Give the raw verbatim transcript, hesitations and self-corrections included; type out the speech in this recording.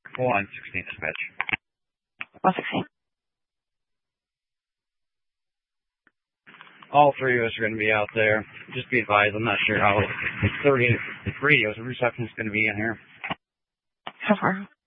one sixteen dispatch. one sixteen. All three of us are going to be out there. Just be advised, I'm not sure how the radio reception is going to be in here. So far.